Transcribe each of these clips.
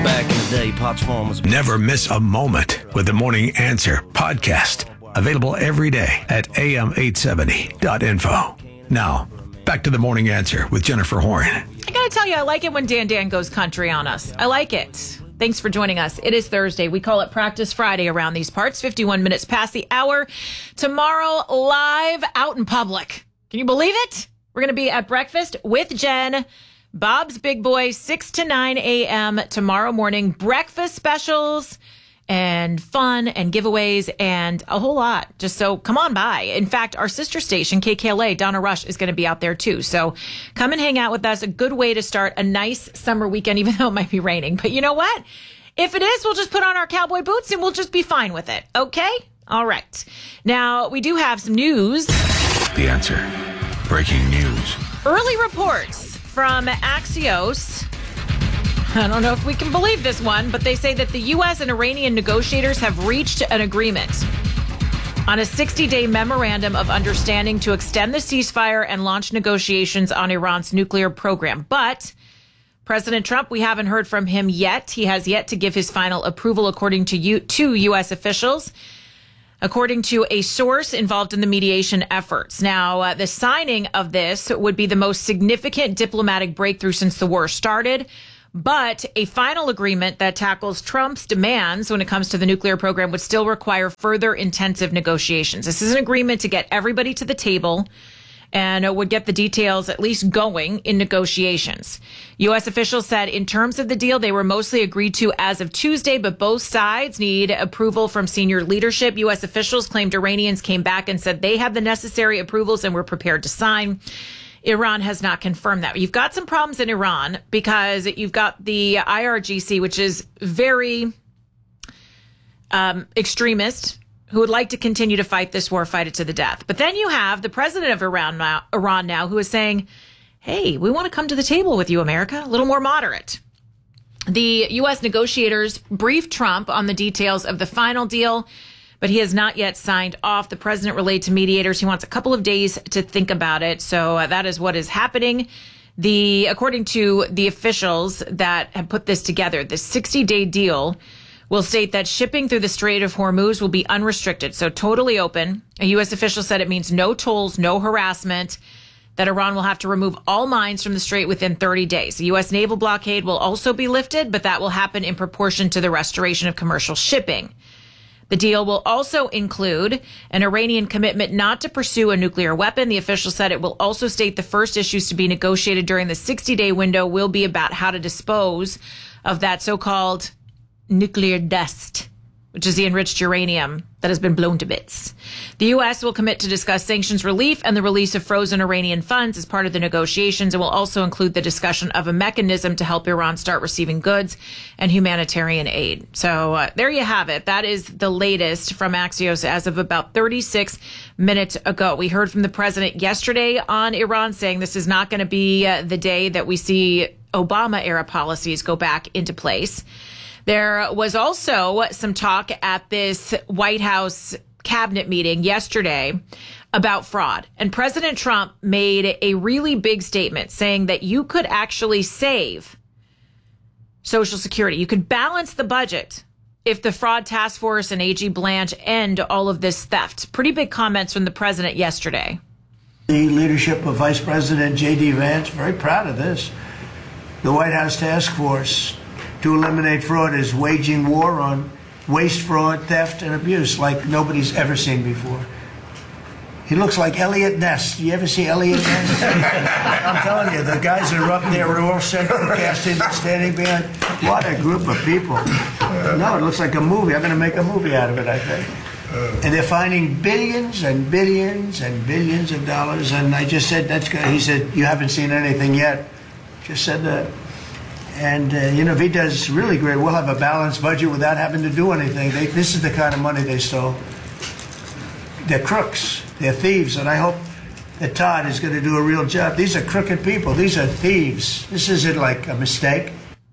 Back in the day, Potts Farm was... Never miss a moment with the Morning Answer podcast. Available every day at am870.info. Now, back to the Morning Answer with Jennifer Horn. I gotta tell you, I like it when Dan goes country on us. I like it. Thanks for joining us. It is Thursday. We call it Practice Friday around these parts. 51 minutes past the hour. Tomorrow, live out in public. Can you believe it? We're going to be at breakfast with Jen, Bob's Big Boy, 6 to 9 a.m. tomorrow morning. Breakfast specials and fun and giveaways and a whole lot. Just so come on by. In fact, our sister station, KKLA, Donna Rush, is going to be out there too. So come and hang out with us. A good way to start a nice summer weekend, even though it might be raining. But you know what? If it is, we'll just put on our cowboy boots and we'll just be fine with it. Okay? All right. Now, we do have some news. The Answer. Breaking news. Early reports from Axios. I don't know if we can believe this one, but they say that the U.S. and Iranian negotiators have reached an agreement on a 60-day memorandum of understanding to extend the ceasefire and launch negotiations on Iran's nuclear program. But President Trump, we haven't heard from him yet. He has yet to give his final approval, according to U.S. officials. According to a source involved in the mediation efforts. Now, the signing of this would be the most significant diplomatic breakthrough since the war started. But a final agreement that tackles Trump's demands when it comes to the nuclear program would still require further intensive negotiations. This is an agreement to get everybody to the table and would get the details at least going in negotiations. U.S. officials said in terms of the deal, they were mostly agreed to as of Tuesday, but both sides need approval from senior leadership. U.S. officials claimed Iranians came back and said they had the necessary approvals and were prepared to sign. Iran has not confirmed that. You've got some problems in Iran because you've got the IRGC, which is very extremist, who would like to continue to fight this war, fight it to the death. But then you have the president of Iran now, who is saying, hey, we want to come to the table with you, America, a little more moderate. The U.S. negotiators briefed Trump on the details of the final deal, but he has not yet signed off. The president relayed to mediators he wants a couple of days to think about it. So that is what is happening. According to the officials that have put this together, the 60-day deal will state that shipping through the Strait of Hormuz will be unrestricted, so totally open. A U.S. official said it means no tolls, no harassment, that Iran will have to remove all mines from the strait within 30 days. The U.S. naval blockade will also be lifted, but that will happen in proportion to the restoration of commercial shipping. The deal will also include an Iranian commitment not to pursue a nuclear weapon. The official said it will also state the first issues to be negotiated during the 60-day window will be about how to dispose of that so-called nuclear dust, which is the enriched uranium that has been blown to bits. The U.S. will commit to discuss sanctions relief and the release of frozen Iranian funds as part of the negotiations, and will also include the discussion of a mechanism to help Iran start receiving goods and humanitarian aid. So there you have it. That is the latest from Axios as of about 36 minutes ago. We heard from the president yesterday on Iran saying this is not going to be the day that we see Obama-era policies go back into place. There was also some talk at this White House cabinet meeting yesterday about fraud. And President Trump made a really big statement saying that you could actually save Social Security. You could balance the budget if the fraud task force and AG Blanche end all of this theft. Pretty big comments from the president yesterday. The leadership of Vice President J.D. Vance, very proud of this. The White House task force to eliminate fraud is waging war on waste, fraud, theft, and abuse like nobody's ever seen before. He looks like Elliot Ness. You ever see Elliot Ness? I'm telling you, the guys that are up there are all central casting, standing behind. What a group of people. No, it looks like a movie. I'm going to make a movie out of it, I think. And they're finding billions and billions and billions of dollars. And I just said, that's good. He said, you haven't seen anything yet. Just said that. And, if he does really great, we'll have a balanced budget without having to do anything. This is the kind of money they stole. They're crooks. They're thieves. And I hope that Todd is going to do a real job. These are crooked people. These are thieves. This isn't like a mistake.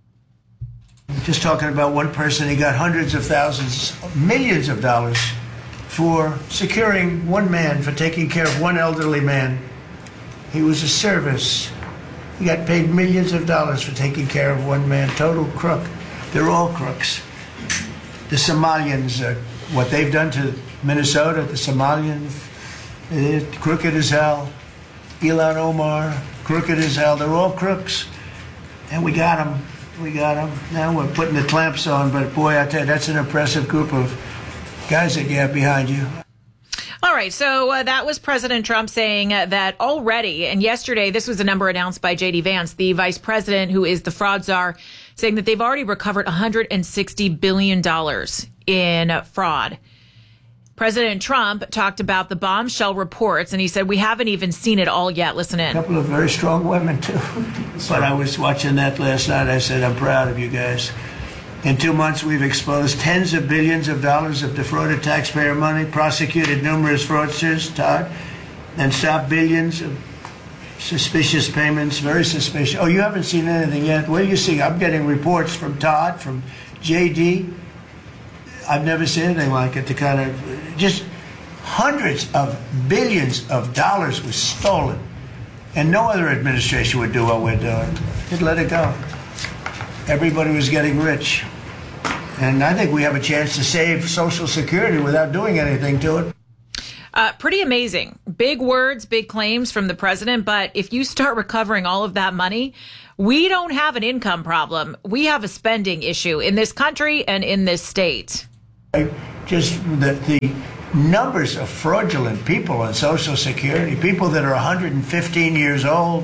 Just talking about one person, he got hundreds of thousands, millions of dollars for securing one man, for taking care of one elderly man. He was a service. He got paid millions of dollars for taking care of one man. Total crook. They're all crooks. The Somalians, what they've done to Minnesota, the Somalians, crooked as hell. Ilhan Omar, crooked as hell. They're all crooks. And we got them. We got them. Now we're putting the clamps on, but boy, I tell you, that's an impressive group of guys that you have behind you. All right, so that was President Trump saying that already, and yesterday, this was a number announced by J.D. Vance, the vice president who is the fraud czar, saying that they've already recovered $160 billion in fraud. President Trump talked about the bombshell reports, and he said, we haven't even seen it all yet. Listen in. A couple of very strong women, too. But I was watching that last night. I said, I'm proud of you guys. In 2 months, we've exposed tens of billions of dollars of defrauded taxpayer money, prosecuted numerous fraudsters, Todd, and stopped billions of suspicious payments, very suspicious. Oh, you haven't seen anything yet? What do you see? I'm getting reports from Todd, from J.D. I've never seen anything like it. Just hundreds of billions of dollars was stolen. And no other administration would do what we're doing. Just let it go. Everybody was getting rich. And I think we have a chance to save Social Security without doing anything to it. Pretty amazing. Big words, big claims from the president. But if you start recovering all of that money, we don't have an income problem. We have a spending issue in this country and in this state. Just the numbers of fraudulent people on Social Security, people that are 115 years old,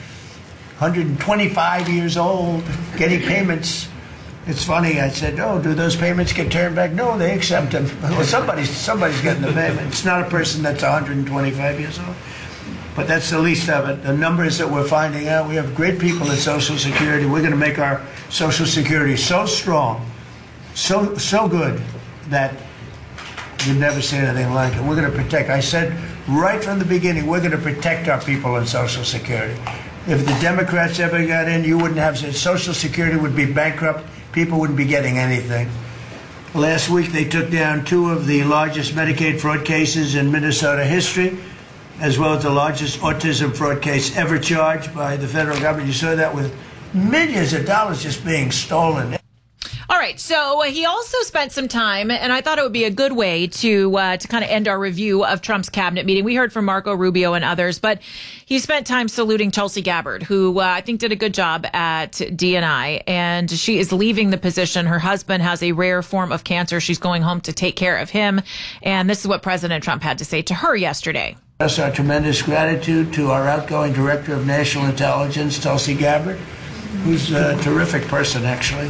125 years old, getting payments. It's funny, I said, oh, do those payments get turned back? No, they accept them. Well, somebody's getting the payment. It's not a person that's 125 years old. But that's the least of it. The numbers that we're finding out, we have great people at Social Security. We're going to make our Social Security so strong, so good, that you've never seen anything like it. We're going to protect. I said right from the beginning, we're going to protect our people in Social Security. If the Democrats ever got in, you wouldn't have Social Security would be bankrupt. People wouldn't be getting anything. Last week, they took down 2 of the largest Medicaid fraud cases in Minnesota history, as well as the largest autism fraud case ever charged by the federal government. You saw that with millions of dollars just being stolen. All right. So he also spent some time, and I thought it would be a good way to kind of end our review of Trump's cabinet meeting. We heard from Marco Rubio and others, but he spent time saluting Tulsi Gabbard, who I think did a good job at DNI, and she is leaving the position. Her husband has a rare form of cancer. She's going home to take care of him. And this is what President Trump had to say to her yesterday. Our tremendous gratitude to our outgoing Director of National Intelligence, Tulsi Gabbard, who's a terrific person, actually.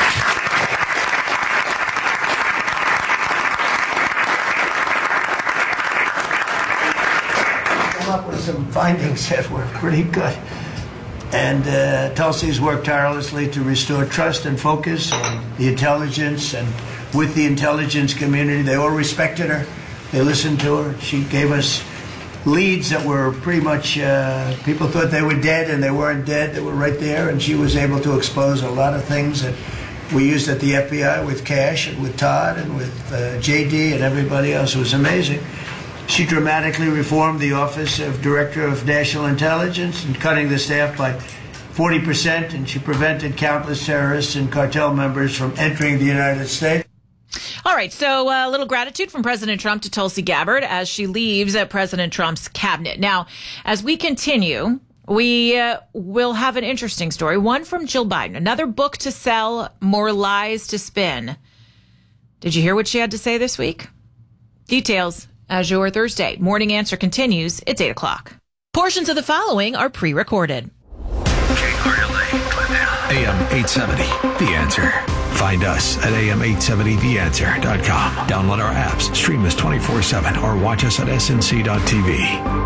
Up with some findings that were pretty good. And Tulsi's worked tirelessly to restore trust and focus on the intelligence, and with the intelligence community. They all respected her. They listened to her. She gave us leads that were pretty much, people thought they were dead, and they weren't dead. They were right there, and she was able to expose a lot of things that we used at the FBI with Cash and with Todd and with JD and everybody else. It was amazing. She dramatically reformed the Office of Director of National Intelligence and cutting the staff by 40%, and she prevented countless terrorists and cartel members from entering the United States. All right, so a little gratitude from President Trump to Tulsi Gabbard as she leaves President Trump's cabinet. Now, as we continue, we will have an interesting story, one from Jill Biden, another book to sell, more lies to spin. Did you hear what she had to say this week? Details as your Thursday Morning Answer continues. It's 8 o'clock. Portions of the following are pre-recorded. AM 870, The Answer. Find us at am870theanswer.com. Download our apps, stream us 24/7, or watch us at snc.tv.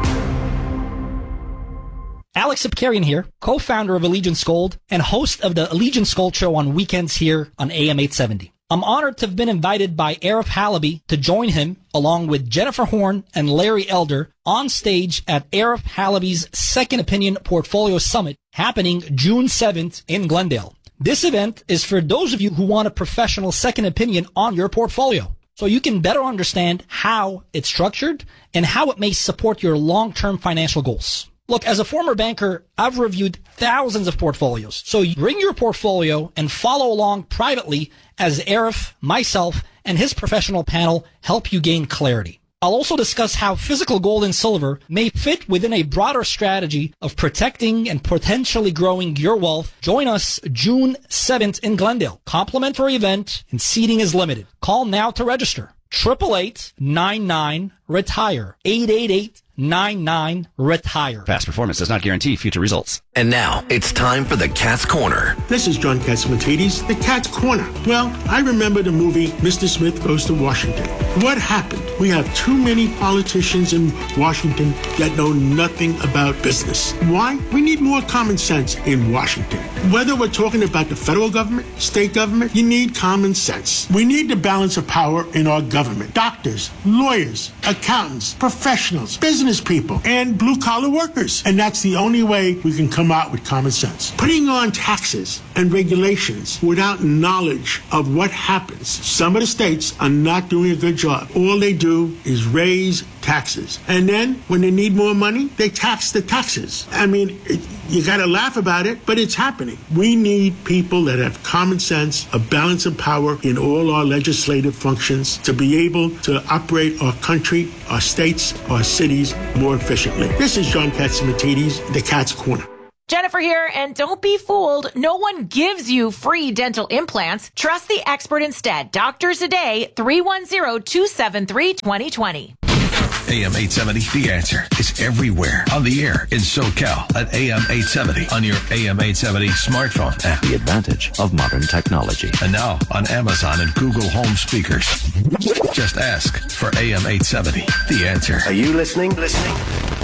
Alex Sipkarian here, co-founder of Allegiance Gold and host of the Allegiance Gold Show on weekends here on AM 870. I'm honored to have been invited by Arif Halaby to join him, along with Jennifer Horn and Larry Elder, on stage at Arif Halaby's Second Opinion Portfolio Summit, happening June 7th in Glendale. This event is for those of you who want a professional second opinion on your portfolio, so you can better understand how it's structured and how it may support your long-term financial goals. Look, as a former banker, I've reviewed thousands of portfolios. So bring your portfolio and follow along privately as Arif, myself, and his professional panel help you gain clarity. I'll also discuss how physical gold and silver may fit within a broader strategy of protecting and potentially growing your wealth. Join us June 7th in Glendale. Complimentary event and seating is limited. Call now to register. 888-99-RETIRE. 888-99-RETIRE. Past performance does not guarantee future results. And now it's time for the Cat's Corner. This is John Catsimatidis, the Cat's Corner. Well, I remember the movie Mr. Smith Goes to Washington. What happened? We have too many politicians in Washington that know nothing about business. Why? We need more common sense in Washington. Whether we're talking about the federal government, state government, you need common sense. We need the balance of power in our government. Doctors, lawyers, accountants, professionals, business people, and blue-collar workers. And that's the only way we can come out with common sense. Putting on taxes and regulations without knowledge of what happens. Some of the states are not doing a good job. All they do is raise taxes. And then when they need more money, they tax the taxes. I mean, you got to laugh about it, but it's happening. We need people that have common sense, a balance of power in all our legislative functions to be able to operate our country, our states, our cities more efficiently. This is John Catsimatidis, the Cat's Corner. Jennifer here, and don't be fooled. No one gives you free dental implants. Trust the expert instead. Doctors a Day, 310-273-2020. AM 870, The Answer is everywhere on the air in SoCal at AM 870 on your AM 870 smartphone app. The advantage of modern technology. And now on Amazon and Google Home speakers. Just ask for AM 870, The Answer. Are you listening?